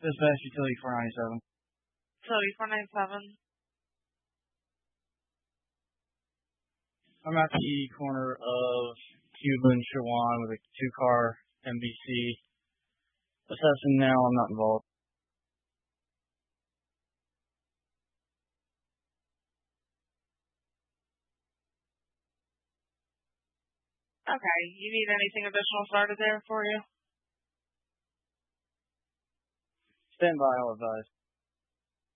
Dispatch Utility 497. Utility 497. I'm at the corner of Cuban and Shawan with a 2-car MBC. Assessing now, I'm not involved. Okay. You need anything additional started there for you? Stand by, I'll advise.